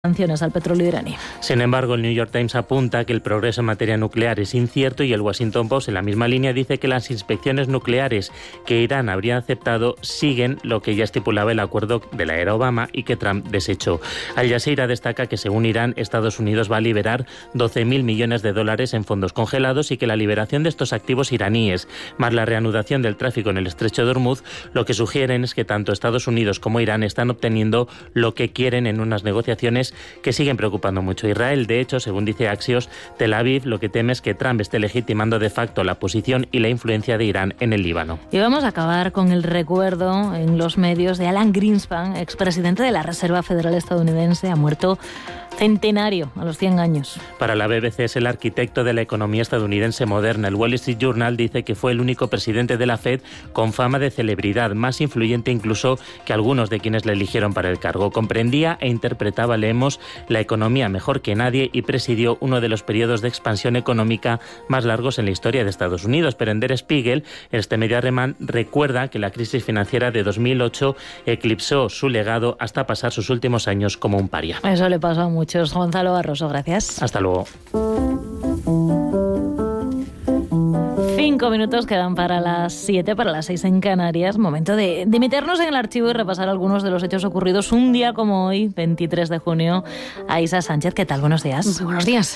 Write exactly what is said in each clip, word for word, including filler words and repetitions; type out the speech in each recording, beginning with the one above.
sanciones al petróleo iraní. Sin embargo, el New York Times apunta que el progreso en materia nuclear es incierto y el Washington Post, en la misma línea, dice que las inspecciones nucleares que Irán habría aceptado siguen lo que ya estipulaba el acuerdo de la era Obama y que Trump desechó. Al Jazeera destaca que, según Irán, Estados Unidos va a liberar doce mil millones de dólares en fondos congelados y que la liberación de estos activos iraníes, más la reanudación del tráfico en el estrecho de Hormuz, lo que sugieren es que tanto Estados Unidos como Irán están obteniendo lo que quieren en unas negociaciones que siguen preocupando mucho a Israel. De hecho, según dice Axios, Tel Aviv lo que teme es que Trump esté legitimando de facto la posición y la influencia de Irán en el Líbano. Y vamos a acabar con el recuerdo en los medios de Alan Greenspan, expresidente de la Reserva Federal estadounidense, ha muerto centenario a los cien años. Para la B B C es el arquitecto de la economía estadounidense moderna. El Wall Street Journal dice que fue el único presidente de la Fed con fama de celebridad, más influyente incluso que algunos de quienes le eligieron para el cargo. Comprendía e interpretaba, leemos, la economía mejor que nadie y presidió uno de los periodos de expansión económica más largos en la historia de Estados Unidos. Pero en Der Spiegel, este medio alemán recuerda que la crisis financiera de dos mil ocho eclipsó su legado hasta pasar sus últimos años como un paria. Eso le pasó a muchos. Gonzalo Barroso, gracias. Hasta luego. Cinco minutos quedan para las siete, para las seis en Canarias. Momento de, de meternos en el archivo y repasar algunos de los hechos ocurridos un día como hoy, veintitrés de junio. Aisa Sánchez, ¿qué tal? Buenos días. Muy buenos días.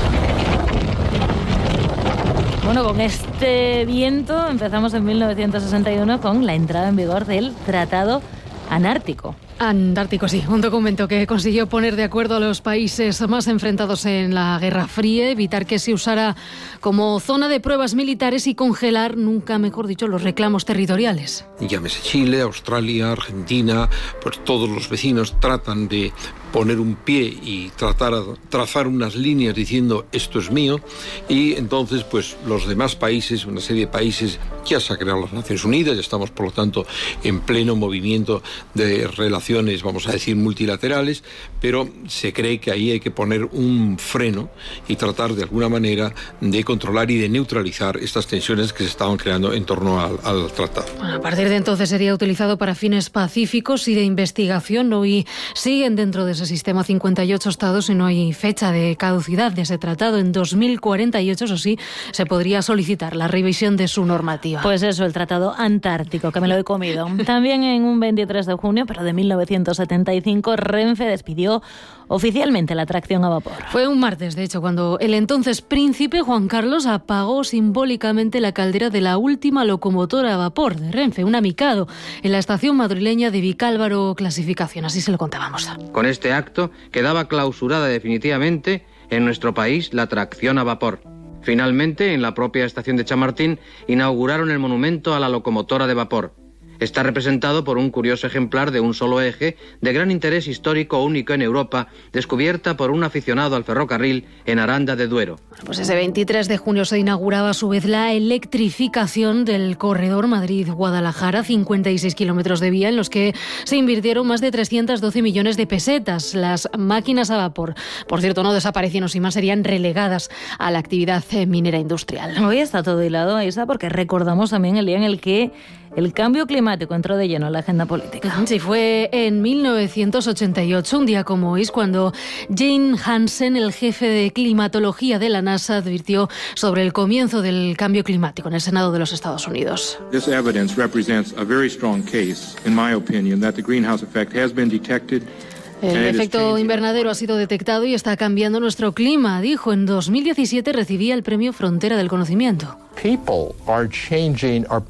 Bueno, con este viento empezamos en mil novecientos sesenta y uno con la entrada en vigor del Tratado Antártico. Antártico, sí. Un documento que consiguió poner de acuerdo a los países más enfrentados en la Guerra Fría, evitar que se usara como zona de pruebas militares y congelar, nunca mejor dicho, los reclamos territoriales. Llámese Chile, Australia, Argentina, pues todos los vecinos tratan de poner un pie y tratar de trazar unas líneas diciendo esto es mío, y entonces pues los demás países, una serie de países, ya se ha creado las Naciones Unidas, ya estamos por lo tanto en pleno movimiento de relaciones, vamos a decir, multilaterales, pero se cree que ahí hay que poner un freno y tratar de alguna manera de controlar y de neutralizar estas tensiones que se estaban creando en torno al, al tratado. Bueno, a partir de entonces sería utilizado para fines pacíficos y de investigación, ¿no? Y siguen dentro de ese sistema cincuenta y ocho estados y no hay fecha de caducidad de ese tratado. En dos mil cuarenta y ocho, eso sí, se podría solicitar la revisión de su normativa. Pues eso, el Tratado Antártico, que me lo he comido. También en un veintitrés de junio, pero de mil novecientos setenta y cinco, Renfe despidió oficialmente la tracción a vapor. Fue un martes, de hecho, cuando el entonces príncipe Juan Carlos apagó simbólicamente la caldera de la última locomotora a vapor de Renfe, una Mikado, en la estación madrileña de Vicálvaro Clasificación. Así se lo contábamos. Con este acto quedaba clausurada definitivamente en nuestro país la tracción a vapor. Finalmente, en la propia estación de Chamartín, inauguraron el monumento a la locomotora de vapor. Está representado por un curioso ejemplar de un solo eje, de gran interés histórico único en Europa, descubierta por un aficionado al ferrocarril en Aranda de Duero. Pues ese veintitrés de junio se inauguraba a su vez la electrificación del corredor Madrid-Guadalajara, cincuenta y seis kilómetros de vía en los que se invirtieron más de trescientos doce millones de pesetas. Las máquinas a vapor, por cierto, no desaparecieron, y más serían relegadas a la actividad minera industrial. Hoy está todo hilado, Aisa, porque recordamos también el día en el que el cambio climático entró de lleno en la agenda política. Sí, fue en mil novecientos ochenta y ocho, un día como hoy, cuando Jane Hansen, el jefe de climatología de la NASA, advirtió sobre el comienzo del cambio climático en el Senado de los Estados Unidos. This evidence represents a very strong case, in my opinion, that the greenhouse effect has been detected. El efecto invernadero ha sido detectado y está cambiando nuestro clima, dijo. En dos mil diecisiete recibía el premio Frontera del Conocimiento. People are changing our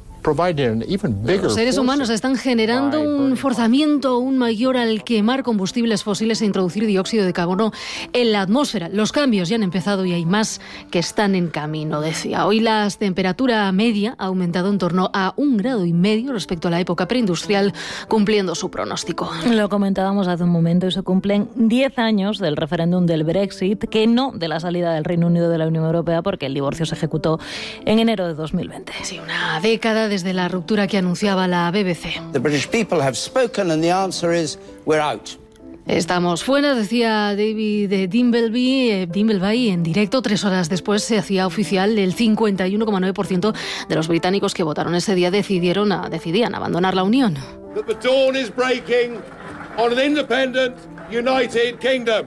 Los seres humanos están generando un forzamiento aún mayor al quemar combustibles fósiles e introducir dióxido de carbono en la atmósfera. Los cambios ya han empezado y hay más que están en camino, decía. Hoy la temperatura media ha aumentado en torno a un grado y medio respecto a la época preindustrial, cumpliendo su pronóstico. Lo comentábamos hace un momento y se cumplen diez años del referéndum del Brexit, que no de la salida del Reino Unido de la Unión Europea, porque el divorcio se ejecutó en enero de dos mil veinte. Sí, una década desde la ruptura que anunciaba la B B C. The British people have spoken and the answer is we're out. Estamos fuera, decía David Dimbleby, eh, Dimbleby en directo. Tres horas después se hacía oficial el cincuenta y uno coma nueve por ciento de los británicos que votaron ese día decidieron a, decidían abandonar la Unión. The dawn is breaking on an independent United Kingdom.